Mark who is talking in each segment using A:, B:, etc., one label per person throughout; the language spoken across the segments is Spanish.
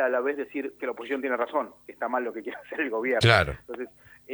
A: a la vez decir que la oposición tiene razón, que está mal lo que quiere hacer el gobierno.
B: Claro.
A: Entonces,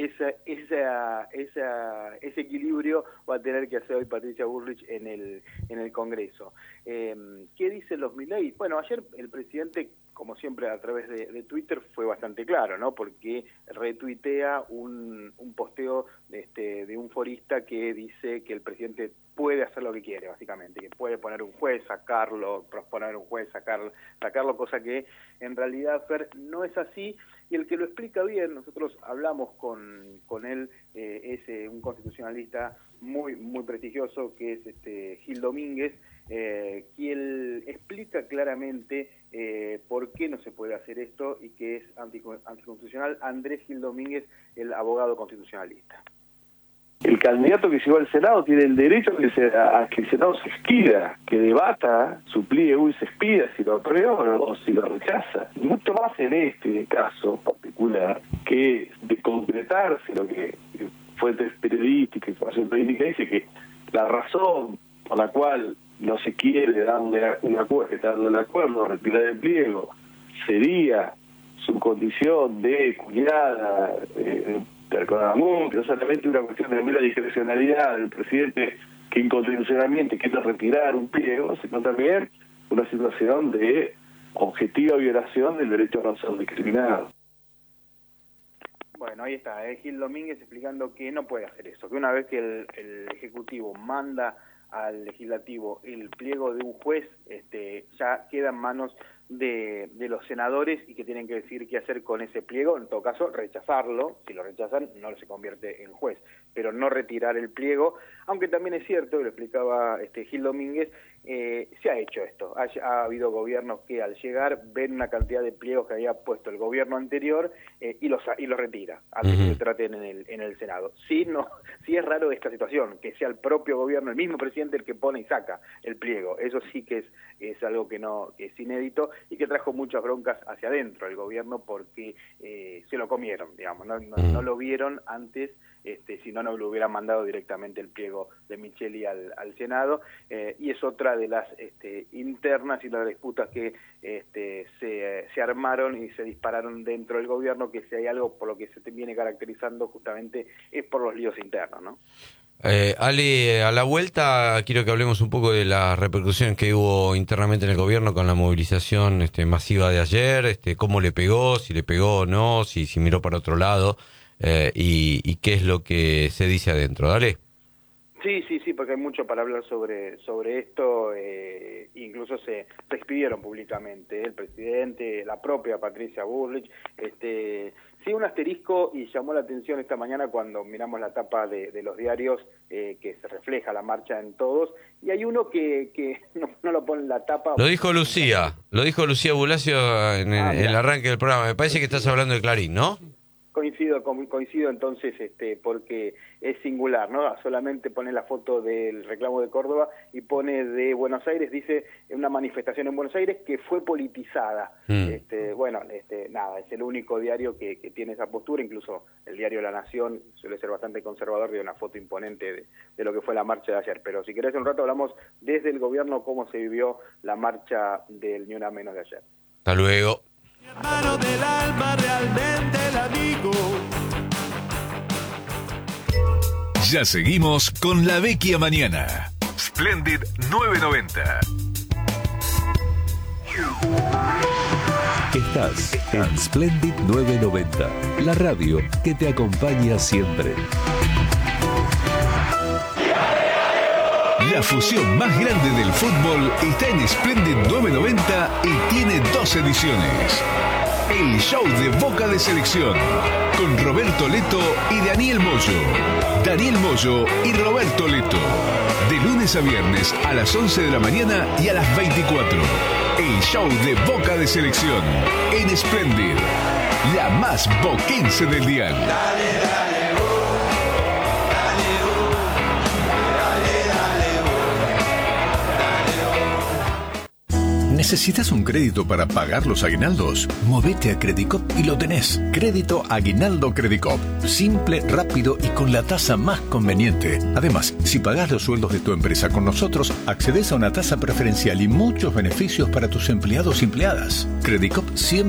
A: ese equilibrio va a tener que hacer hoy Patricia Bullrich en el Congreso. ¿Qué dicen los Milei? Bueno, ayer el presidente, como siempre a través de Twitter, fue bastante claro, ¿no? Porque retuitea un posteo de un forista que dice que el presidente puede hacer lo que quiere, básicamente, que puede poner un juez, sacarlo, proponer un juez, sacarlo, cosa que en realidad, Fer, no es así. Y el que lo explica bien, nosotros hablamos con él, es un constitucionalista muy prestigioso, que es Gil Domínguez, quien explica claramente por qué no se puede hacer esto y que es anticonstitucional. Andrés Gil Domínguez, el abogado constitucionalista.
C: El candidato que llegó al Senado tiene el derecho a que el Senado se expida, que debata su pliego y se expida si lo aprueba o si lo rechaza. Y mucho más en este caso particular, que de concretarse lo que fuentes periodísticas, información periodística dice que la razón por la cual no se quiere darle un acuerdo, retirar el pliego, sería su condición de cuñada, no solamente una cuestión de mera discrecionalidad del presidente que inconstitucionalmente quiere retirar un pliego, sino también una situación de objetiva violación del derecho a no ser discriminado.
A: Bueno, ahí está, Gil Domínguez explicando que no puede hacer eso, que una vez que el Ejecutivo manda al Legislativo el pliego de un juez, ya queda en manos de los senadores y que tienen que decidir qué hacer con ese pliego, en todo caso rechazarlo, si lo rechazan no se convierte en juez, pero no retirar el pliego, aunque también es cierto, y lo explicaba Gil Domínguez, se ha hecho esto, ha habido gobiernos que al llegar ven una cantidad de pliegos que había puesto el gobierno anterior y los retira antes que se traten en el Senado. Sí es raro esta situación, que sea el propio gobierno, el mismo presidente el que pone y saca el pliego, eso sí que es algo que es inédito y que trajo muchas broncas hacia adentro del gobierno porque se lo comieron, digamos, no lo vieron antes, si no lo hubieran mandado directamente el pliego de Micheli al Senado, y es otra de las internas y las disputas que se armaron y se dispararon dentro del gobierno, que si hay algo por lo que se viene caracterizando justamente es por los líos internos, ¿no?
B: Ale, a la vuelta quiero que hablemos un poco de la repercusión que hubo internamente en el gobierno con la movilización masiva de ayer, cómo le pegó, si le pegó o no, si miró para otro lado, y qué es lo que se dice adentro. Dale.
A: Sí, porque hay mucho para hablar sobre esto, incluso se despidieron públicamente el presidente, la propia Patricia Bullrich, sí, un asterisco, y llamó la atención esta mañana cuando miramos la tapa de los diarios, que se refleja la marcha en todos, y hay uno que no lo pone en la tapa.
B: Lo dijo Lucía Bulacio en el arranque del programa. Me parece que estás hablando de Clarín, ¿no?
A: Coincido entonces, porque es singular, ¿no? Solamente pone la foto del reclamo de Córdoba y pone de Buenos Aires, dice una manifestación en Buenos Aires que fue politizada. Nada, es el único diario que tiene esa postura, incluso el diario La Nación suele ser bastante conservador, de una foto imponente de lo que fue la marcha de ayer. Pero si querés un rato hablamos desde el gobierno cómo se vivió la marcha del Ni Una Menos de ayer.
B: Hasta luego.
D: Mi hermano del alma, realmente el amigo.
E: Ya seguimos con La Vecchia Mañana. Splendid 990. Estás en Splendid 990, la radio que te acompaña siempre. La fusión más grande del fútbol está en Splendid 990 y tiene 2 ediciones. El show de Boca de Selección, con Roberto Leto y Daniel Moyo. Daniel Moyo y Roberto Leto. De lunes a viernes a las 11 de la mañana y a las 24. El show de Boca de Selección en Splendid, la más boquense del dial. ¿Necesitas un crédito para pagar los aguinaldos? Movete a Credicop y lo tenés. Crédito Aguinaldo Credicop. Simple, rápido y con la tasa más conveniente. Además, si pagás los sueldos de tu empresa con nosotros, accedes a una tasa preferencial y muchos beneficios para tus empleados y empleadas. Credicop siempre